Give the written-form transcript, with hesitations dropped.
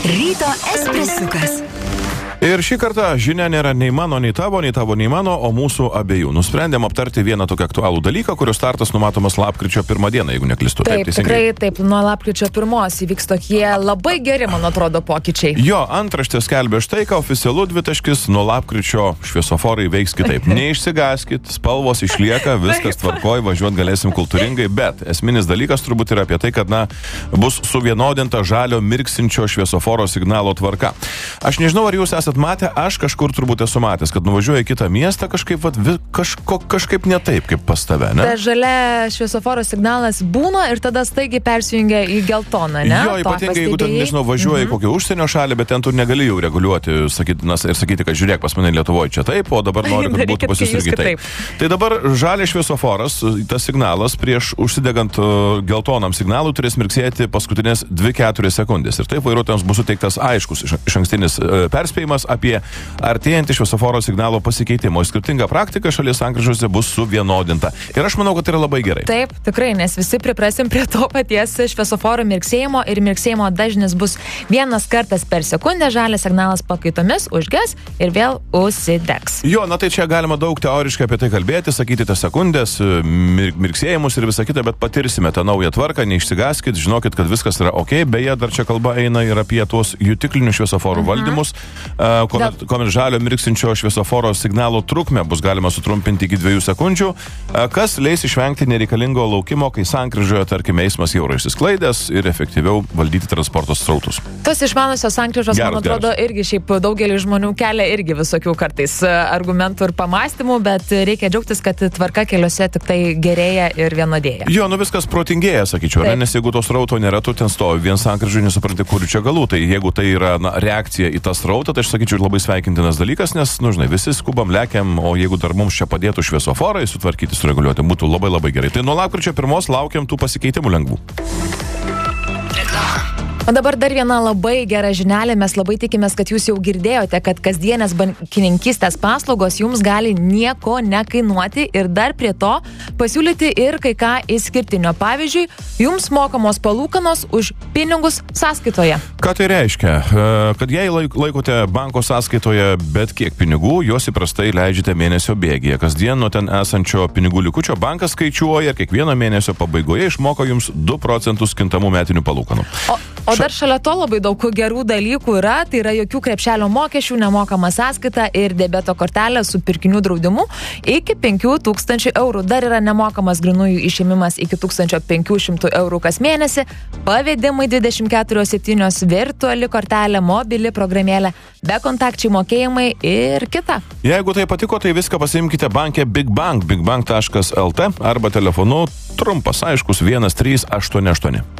Ryto espresiukas. Ir šį kartą žinia nėra nei mano, nei tavo, nei mano, o mūsų abiejų. Nusprendėm aptarti vieną tokį aktualų dalyką, kurio startas numatomas lapkričio 1 dieną, jeigu neklystu. Taip, tikrai taip, nuo lapkričio 1 įvyks tokie labai geri, man atrodo, pokyčiai. Jo, antraštė skelbia štai, ką oficialu dvitaškis, nuo lapkričio šviesoforai veiks kitaip. Neišsigaskit, spalvos išlieka, viskas tvarkoj, važiuot galėsim kultūringai, bet esminis dalykas turbūt yra apie tai, kad, bus suvienodinta žalio mirksinčio šviesoforo signalo tvarka. Aš nežinau, ar jūs esate matę, aš kažkur turbūt esu matęs, kad nuvažiuoja į kitą miestą kažkaip ne taip, kaip pas tave, ne? Ta žalia šviesoforo signalas būna ir tada staigiai persijungia į geltoną, ne? Jo, ypatingai, jeigu ten, nežinau, važiuoja į kokią užsienio šalį, bet ten tu negali jau reguliuoti, sakyti, kad žiūrėk, pas mane Lietuvoje čia taip, o dabar noriu, kad būtų pas jūs irgi taip. Tai dabar žalia šviesoforas, tas signalas prieš užsidegant geltonam signalui turės mirksėti paskutinės 2-4 sekundės. Ir taip vairuotojams bus suteiktas aiškus išankstinis perspėjimas apie artėjantį šviesoforo signalo pasikeitimo. Skirtinga praktika šalies sankryžose bus suvienodinta. Ir aš manau, kad tai yra labai gerai. Taip, tikrai, nes visi priprasim prie to paties šviesoforo mirksėjimo ir mirksėjimo dažnis bus 1 kartas per sekundę, žalias signalas pakaitomis užges ir vėl užsidegs. Jo, tai čia galima daug teoriškai apie tai kalbėti, sakyti tas sekundės, mirksėjimus ir visą kitą, bet patirsime tą naują tvarką, neišsigaskit, žinokit, kad viskas yra ok, beje, dar čia kalba eina ir apie tuos jutiklinių šviesoforų valdymus, kuomet žalio mirksinčio šviesoforo signalo trukmę bus galima sutrumpinti iki 2 sekundžių, kas leis išvengti nereikalingo laukimo, kai sankryžoje, tarkime, eismas jau yra išsisklaidęs ir efektyviau valdyti transporto srautus. Tas išmanusios sankryžos, man atrodo, irgi šiaip daugelį žmonių kelia irgi visokių kartais argumentų ir pamastymų, bet reikia džiaugtis, kad tvarka keliuose tik tai gerėja ir vienodėja. Jo, viskas protingėja, sakyčiau, nes jeigu to srauto nėra, tu ten stovi vien sankryžoje, nesupranti, kur čia galų. Tai jeigu tai yra reakcija į tą srautą, tai aš sakyčiau, labai sveikintinas dalykas, nes, žinai, visi skubam, lekiam, o jeigu dar mums čia padėtų šviesoforai sutvarkyti, sureguliuoti, būtų labai labai gerai. Tai nuo lapkričio 1 laukiam tų pasikeitimų lengvų. O dabar dar viena labai gera žinelė, mes labai tikimės, kad jūs jau girdėjote, kad kasdienės bankininkystės paslaugos jums gali nieko nekainuoti ir dar prie to pasiūlyti ir kai ką išskirtinio. Pavyzdžiui, jums mokamos palūkanos už pinigus sąskaitoje. Ką tai reiškia? Kad jei laikote banko sąskaitoje bet kiek pinigų, juos įprastai leidžiate mėnesio bėgyje. Kasdien nuo ten esančio pinigų likučio bankas skaičiuoja ir kiekvieno mėnesio pabaigoje išmoka jums 2% kintamų metinių palūkanų. O dar šalia to labai daug gerų dalykų yra, tai yra jokių krepšelio mokesčių, nemokama sąskaita ir debeto kortelė su pirkinių draudimu iki 5000 eurų. Dar yra nemokamas grynųjų išėmimas iki 1500 eurų kas mėnesį, pavedimai 24/7, virtuali kortelė, mobili programėlė, bekontakčiai mokėjimai ir kita. Jeigu tai patiko, tai viską pasiimkite banke bigbank.lt arba telefonu trumpas aiškus 1388.